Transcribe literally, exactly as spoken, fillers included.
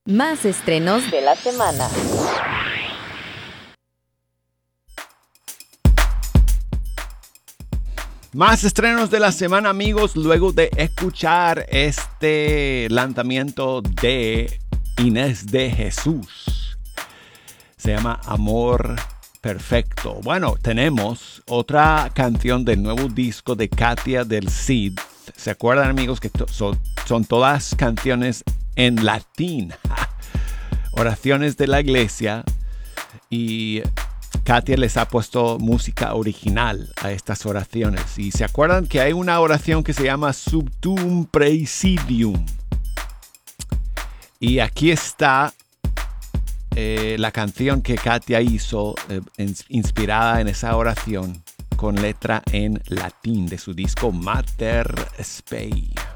Más estrenos de la semana. Más estrenos de la semana, amigos, luego de escuchar este lanzamiento de Inés de Jesús. Se llama Amor Perfecto. Bueno, tenemos otra canción del nuevo disco de Katia del Cid. ¿Se acuerdan, amigos, que to- son, son todas canciones en latín? Oraciones de la iglesia. Y Katia les ha puesto música original a estas oraciones. Y se acuerdan que hay una oración que se llama Subtum Praesidium. Y aquí está eh, la canción que Katia hizo, eh, inspirada en esa oración, con letra en latín de su disco Mater Spei.